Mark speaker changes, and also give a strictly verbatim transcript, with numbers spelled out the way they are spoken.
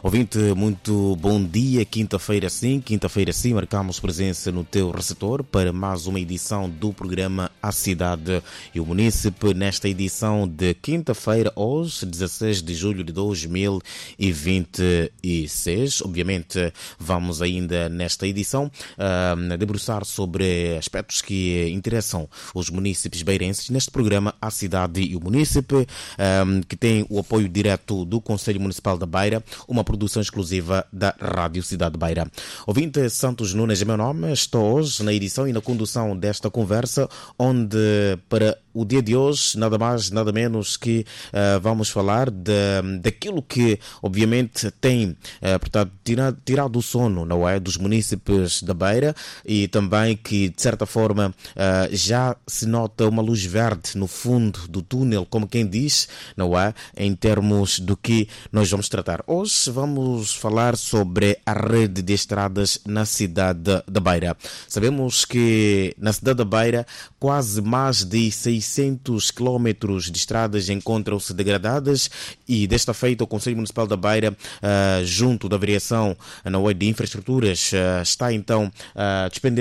Speaker 1: Ouvinte, muito bom dia. Quinta-feira sim, quinta-feira sim, marcamos presença no teu receptor para mais uma edição do programa A Cidade e o Munícipe, nesta edição de quinta-feira, hoje, dezesseis de julho de dois mil e vinte e seis. Obviamente, vamos ainda nesta edição uh, debruçar sobre aspectos que interessam os munícipes beirenses neste programa A Cidade e o Munícipe, uh, que tem o apoio direto do Conselho Municipal da Beira, uma produção exclusiva da Rádio Cidade de Beira. Ouvinte, Santos Nunes é meu nome, estou hoje na edição e na condução desta conversa, onde para o dia de hoje, nada mais, nada menos que uh, vamos falar de, daquilo que, obviamente, tem uh, portanto, tirado, tirado o sono, não é, dos munícipes da Beira, e também que, de certa forma, uh, já se nota uma luz verde no fundo do túnel, como quem diz, não é, em termos do que nós vamos tratar. Hoje vamos falar sobre a rede de estradas na cidade da Beira. Sabemos que na cidade da Beira quase mais de seiscentos quilómetros de estradas encontram-se degradadas e desta feita o Conselho Municipal da Beira, uh, junto da Variação na U E de Infraestruturas, uh, está então a despender